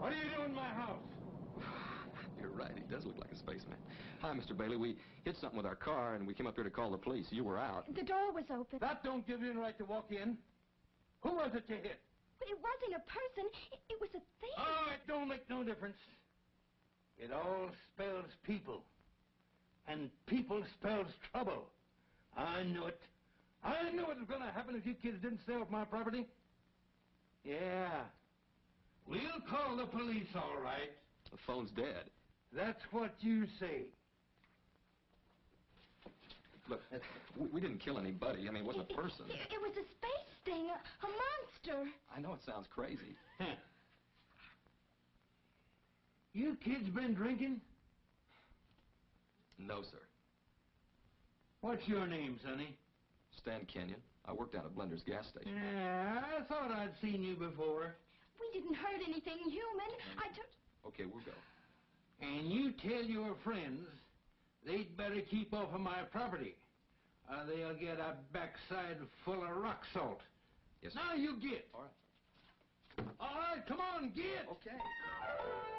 What are you doing in my house? You're right, he does look like a spaceman. Hi, Mr. Bailey. We hit something with our car, and we came up here to call the police. You were out. The door was open. That don't give you the right to walk in. Who was it you hit? But it wasn't a person. It was a thing. Oh, it don't make no difference. It all spells people. And people spells trouble. I knew it. I knew it was going to happen if you kids didn't stay off my property. Yeah. We'll call the police, all right. The phone's dead. That's what you say. Look, we didn't kill anybody. I mean, it wasn't a person. It was a space thing, a monster. I know it sounds crazy. Huh. You kids been drinking? No, sir. What's your name, Sonny? Stan Kenyon. I worked down at Blender's gas station. Yeah, I thought I'd seen you before. We didn't hurt anything human. I took... Okay, we'll go. And you tell your friends they'd better keep off of my property, or they'll get a backside full of rock salt. Yes, sir. Now you get. All right. All right, come on, get. Okay.